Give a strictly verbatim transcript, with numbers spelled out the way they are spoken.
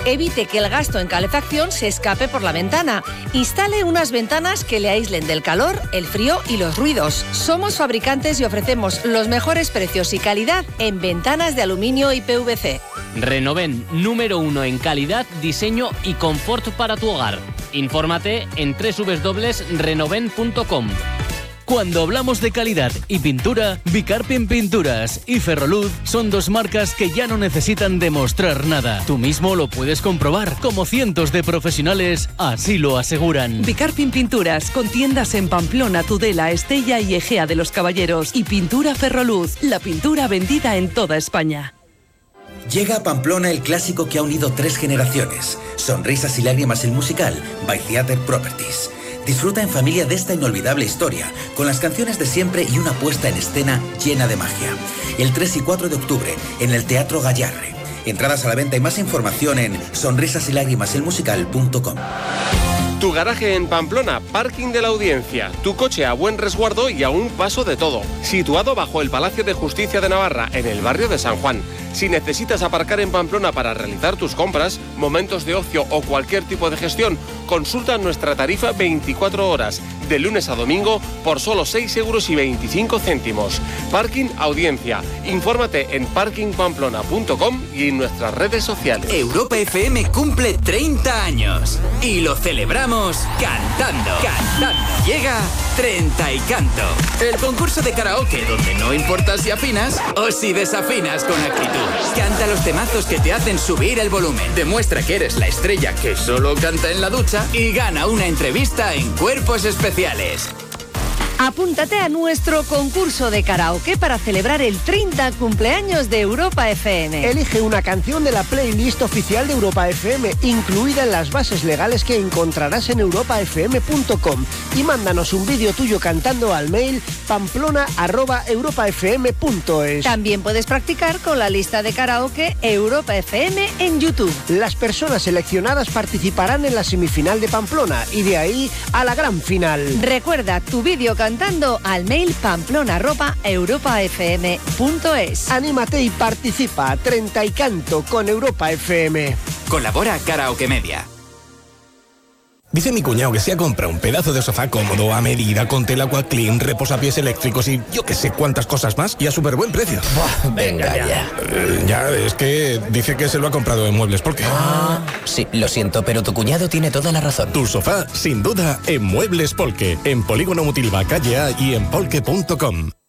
Evite que el gasto en calefacción se escape por la ventana. Instale unas ventanas que le aíslen del calor, el frío y los ruidos. Somos fabricantes y ofrecemos los mejores precios y calidad en ventanas de aluminio y P V C. Renoven, número uno en calidad, diseño y confort para tu hogar. Infórmate en doble u doble u doble u punto renoven punto com. Cuando hablamos de calidad y pintura, Bicarpin Pinturas y Ferroluz son dos marcas que ya no necesitan demostrar nada. Tú mismo lo puedes comprobar, como cientos de profesionales así lo aseguran. Bicarpin Pinturas, con tiendas en Pamplona, Tudela, Estella y Egea de los Caballeros. Y Pintura Ferroluz, la pintura vendida en toda España. Llega a Pamplona el clásico que ha unido tres generaciones. Sonrisas y lágrimas el musical, by Theatre Properties. Disfruta en familia de esta inolvidable historia, con las canciones de siempre y una puesta en escena llena de magia. El tres y cuatro de octubre, en el Teatro Gallarre. Entradas a la venta y más información en sonrisas y lágrimas el musical punto com. Tu garaje en Pamplona, Parking de la Audiencia. Tu coche a buen resguardo y a un paso de todo. Situado bajo el Palacio de Justicia de Navarra, en el barrio de San Juan. Si necesitas aparcar en Pamplona para realizar tus compras, momentos de ocio o cualquier tipo de gestión, consulta nuestra tarifa veinticuatro horas, de lunes a domingo, por solo seis euros y veinticinco céntimos. Parking Audiencia. Infórmate en parking pamplona punto com y en nuestras redes sociales. Europa F M cumple treinta años y lo celebramos cantando. Cantando. Llega Treinta y Canto, el concurso de karaoke donde no importa si afinas o si desafinas con actitud. Canta los temazos que te hacen subir el volumen. Demuestra que eres la estrella que solo canta en la ducha y gana una entrevista en Cuerpos Especiales. Apúntate a nuestro concurso de karaoke para celebrar el treinta cumpleaños de Europa F M. Elige una canción de la playlist oficial de Europa F M, incluida en las bases legales que encontrarás en europa f m punto com, y mándanos un vídeo tuyo cantando al mail pamplona arroba europa f m punto es. También puedes practicar con la lista de karaoke Europa F M en YouTube. Las personas seleccionadas participarán en la semifinal de Pamplona y de ahí a la gran final. Recuerda tu vídeo cantando al mail pamplona arroba europa f m punto es. Anímate y participa. Treinta y Canto con Europa F M. Colabora Karaoke Media. Dice mi cuñado que se ha comprado un pedazo de sofá cómodo, a medida, con tela Aquaclean, reposapiés eléctricos y yo que sé cuántas cosas más, y a súper buen precio. Buah, venga ya. Eh, ya, es que dice que se lo ha comprado en Muebles Polque. Ah, sí, lo siento, pero tu cuñado tiene toda la razón. Tu sofá, sin duda, en Muebles Polque, en Polígono Mutilva, calle A y en polque punto com.